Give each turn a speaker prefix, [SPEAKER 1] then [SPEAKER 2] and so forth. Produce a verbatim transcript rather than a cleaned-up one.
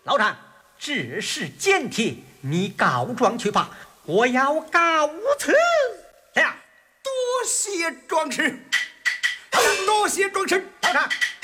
[SPEAKER 1] 老丈，这是奸帖，你告状去吧，我要告辞。这样，
[SPEAKER 2] 多谢壮士，多谢壮士，
[SPEAKER 1] 老丈。